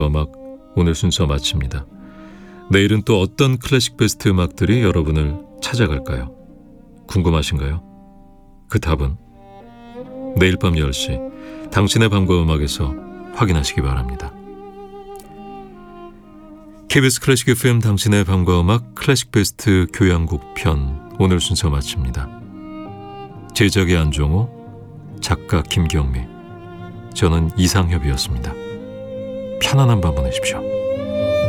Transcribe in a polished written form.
음악 오늘 순서 마칩니다. 내일은 또 어떤 클래식 베스트 음악들이 여러분을 찾아갈까요? 궁금하신가요? 그 답은 내일 밤 10시 당신의 밤과 음악에서 확인하시기 바랍니다. KBS 클래식 FM 당신의 밤과 음악 클래식 베스트 교향곡 편 오늘 순서 마칩니다. 제작의 안종호, 작가 김경미, 저는 이상협이었습니다. 편안한 밤 보내십시오.